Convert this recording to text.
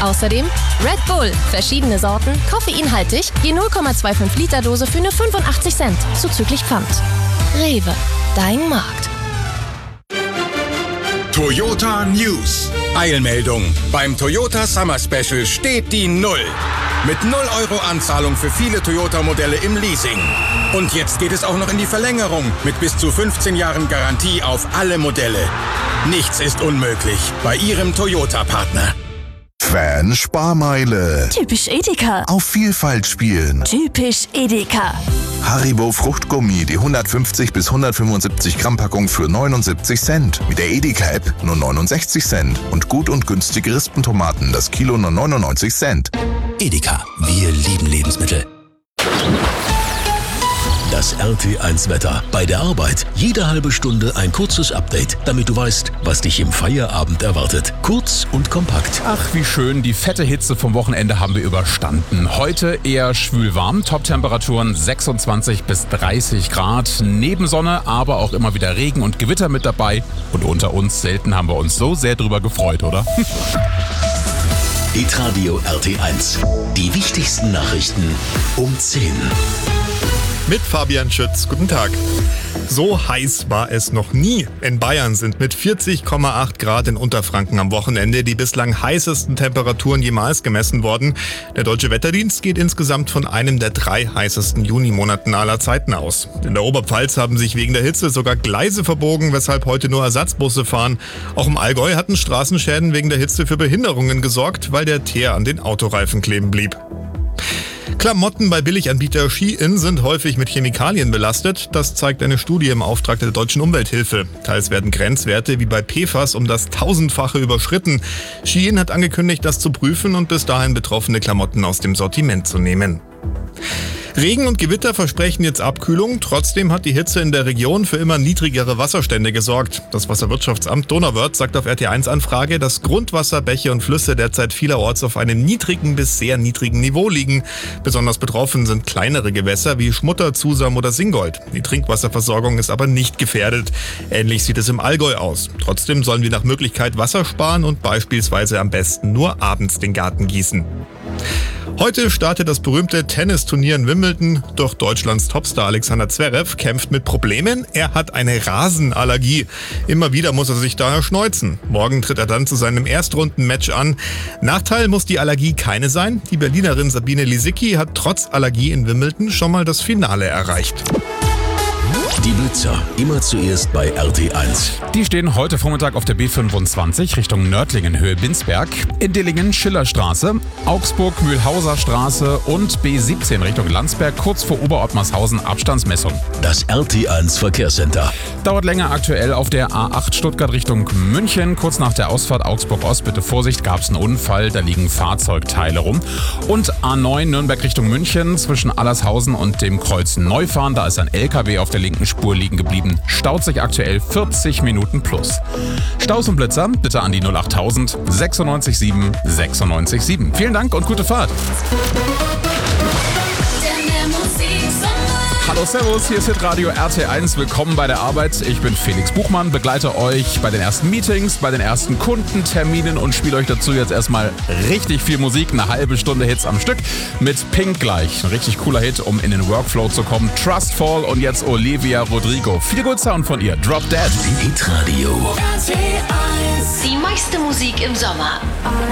Außerdem Red Bull, verschiedene Sorten, koffeinhaltig, je 0,25 Liter Dose für nur 85 Cent, zuzüglich Pfand. Rewe, dein Markt. Toyota News. Eilmeldung. Beim Toyota Summer Special steht die 0. Mit 0 € Anzahlung für viele Toyota-Modelle im Leasing. Und jetzt geht es auch noch in die Verlängerung mit bis zu 15 Jahren Garantie auf alle Modelle. Nichts ist unmöglich bei Ihrem Toyota-Partner. Fan-Sparmeile. Typisch Edeka. Auf Vielfalt spielen. Typisch Edeka. Haribo Fruchtgummi, die 150 bis 175 Gramm Packung für 79 Cent. Mit der Edeka-App nur 69 Cent. Und gut und günstige Rispentomaten, das Kilo nur 99 Cent. Edeka, wir lieben Lebensmittel. Das RT1-Wetter. Bei der Arbeit jede halbe Stunde ein kurzes Update, damit du weißt, was dich im Feierabend erwartet. Kurz und kompakt. Ach, wie schön. Die fette Hitze vom Wochenende haben wir überstanden. Heute eher schwül-warm. Top-Temperaturen 26 bis 30 Grad. Nebensonne, aber auch immer wieder Regen und Gewitter mit dabei. Und unter uns, selten haben wir uns so sehr drüber gefreut, oder? Hitradio RT1. Die wichtigsten Nachrichten um 10. Mit Fabian Schütz. Guten Tag. So heiß war es noch nie. In Bayern sind mit 40,8 Grad in Unterfranken am Wochenende die bislang heißesten Temperaturen jemals gemessen worden. Der Deutsche Wetterdienst geht insgesamt von einem der 3 heißesten Junimonaten aller Zeiten aus. In der Oberpfalz haben sich wegen der Hitze sogar Gleise verbogen, weshalb heute nur Ersatzbusse fahren. Auch im Allgäu hatten Straßenschäden wegen der Hitze für Behinderungen gesorgt, weil der Teer an den Autoreifen kleben blieb. Klamotten bei Billiganbieter Shein sind häufig mit Chemikalien belastet. Das zeigt eine Studie im Auftrag der Deutschen Umwelthilfe. Teils werden Grenzwerte wie bei PFAS um das 1000-fache überschritten. Shein hat angekündigt, das zu prüfen und bis dahin betroffene Klamotten aus dem Sortiment zu nehmen. Regen und Gewitter versprechen jetzt Abkühlung. Trotzdem hat die Hitze in der Region für immer niedrigere Wasserstände gesorgt. Das Wasserwirtschaftsamt Donauwörth sagt auf RT1-Anfrage, dass Grundwasser, Bäche und Flüsse derzeit vielerorts auf einem niedrigen bis sehr niedrigen Niveau liegen. Besonders betroffen sind kleinere Gewässer wie Schmutter, Zusam oder Singold. Die Trinkwasserversorgung ist aber nicht gefährdet. Ähnlich sieht es im Allgäu aus. Trotzdem sollen wir nach Möglichkeit Wasser sparen und beispielsweise am besten nur abends den Garten gießen. Heute startet das berühmte Tennisturnier in Wimbledon. Doch Deutschlands Topstar Alexander Zverev kämpft mit Problemen. Er hat eine Rasenallergie. Immer wieder muss er sich daher schneuzen. Morgen tritt er dann zu seinem Erstrundenmatch an. Nachteil muss die Allergie keine sein. Die Berlinerin Sabine Lisicki hat trotz Allergie in Wimbledon schon mal das Finale erreicht. Die Blitzer, immer zuerst bei RT1. Die stehen heute Vormittag auf der B25 Richtung Nördlingen, Höhe Binsberg, in Dillingen Schillerstraße, Augsburg Mühlhauser Straße und B17 Richtung Landsberg, kurz vor Oberottmarshausen Abstandsmessung. Das RT1 Verkehrscenter. Dauert länger aktuell auf der A8 Stuttgart Richtung München. Kurz nach der Ausfahrt Augsburg-Ost, bitte Vorsicht, gab es einen Unfall, da liegen Fahrzeugteile rum. Und A9 Nürnberg Richtung München zwischen Allershausen und dem Kreuz Neufahren, da ist ein LKW auf der linken Spur liegen geblieben. Staut sich aktuell 40 Minuten plus. Staus und Blitzer bitte an die 08000 967 967. Vielen Dank und gute Fahrt. Hallo, servus, hier ist Hitradio RT1. Willkommen bei der Arbeit. Ich bin Felix Buchmann, begleite euch bei den ersten Meetings, bei den ersten Kundenterminen und spiele euch dazu jetzt erstmal richtig viel Musik. Eine halbe Stunde Hits am Stück mit Pink gleich. Ein richtig cooler Hit, um in den Workflow zu kommen. Trustfall und jetzt Olivia Rodrigo. Viel gut Sound von ihr. Drop Dead. Hitradio. Die meiste Musik im Sommer.